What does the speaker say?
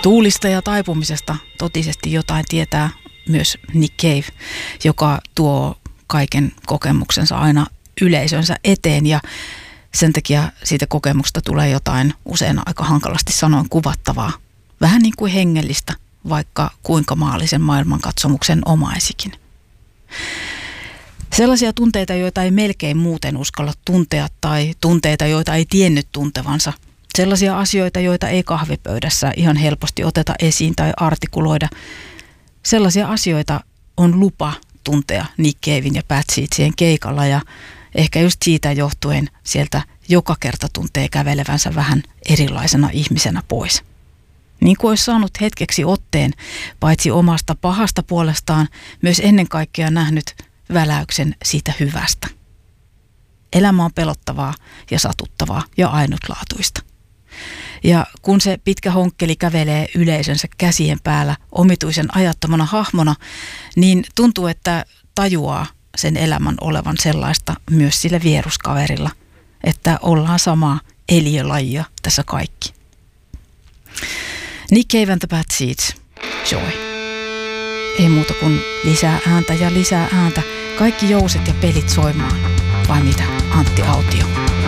Tuulista ja taipumisesta totisesti jotain tietää myös Nick Cave, joka tuo kaiken kokemuksensa aina yleisönsä eteen ja sen takia siitä kokemuksesta tulee jotain usein aika hankalasti sanoen kuvattavaa. Vähän niin kuin hengellistä, vaikka kuinka maallisen maailmankatsomuksen omaisikin. Sellaisia tunteita, joita ei melkein muuten uskalla tuntea tai tunteita, joita ei tiennyt tuntevansa. Sellaisia asioita, joita ei kahvipöydässä ihan helposti oteta esiin tai artikuloida. Sellaisia asioita on lupa tuntea Nick Caven ja Bad Seedsien keikalla ja ehkä just siitä johtuen sieltä joka kerta tuntee kävelevänsä vähän erilaisena ihmisenä pois. Niin kuin olisi saanut hetkeksi otteen, paitsi omasta pahasta puolestaan, myös ennen kaikkea nähnyt väläyksen siitä hyvästä. Elämä on pelottavaa ja satuttavaa ja ainutlaatuista. Ja kun se pitkä honkkeli kävelee yleisönsä käsien päällä omituisen ajattomana hahmona, niin tuntuu, että tajuaa sen elämän olevan sellaista myös sillä vieruskaverilla, että ollaan samaa eliölajia tässä kaikki. Nick Cave and the Bad Seeds, Joy. Ei muuta kuin lisää ääntä ja lisää ääntä. Kaikki jouset ja pelit soimaan. Vai mitä, Antti Autio?